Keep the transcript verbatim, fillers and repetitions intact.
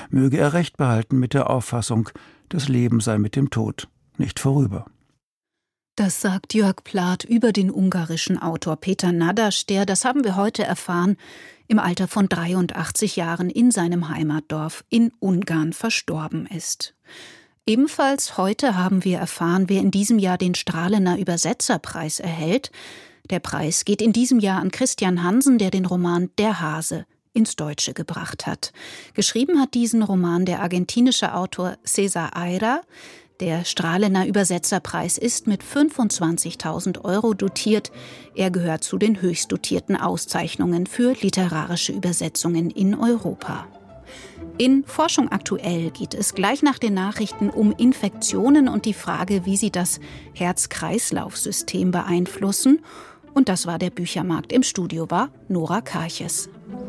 möge er Recht behalten mit der Auffassung, das Leben sei mit dem Tod nicht vorüber. Das sagt Jörg Plath über den ungarischen Autor Péter Nádas, der, das haben wir heute erfahren, im Alter von dreiundachtzig Jahren in seinem Heimatdorf in Ungarn verstorben ist. Ebenfalls heute haben wir erfahren, wer in diesem Jahr den Strahlener Übersetzerpreis erhält. Der Preis geht in diesem Jahr an Christian Hansen, der den Roman Der Hase ins Deutsche gebracht hat. Geschrieben hat diesen Roman der argentinische Autor César Aira. Der Strahlener Übersetzerpreis ist mit fünfundzwanzigtausend Euro dotiert. Er gehört zu den höchst dotierten Auszeichnungen für literarische Übersetzungen in Europa. In Forschung aktuell geht es gleich nach den Nachrichten um Infektionen und die Frage, wie sie das Herz-Kreislauf-System beeinflussen. Und das war der Büchermarkt. Im Studio war Nora Karches.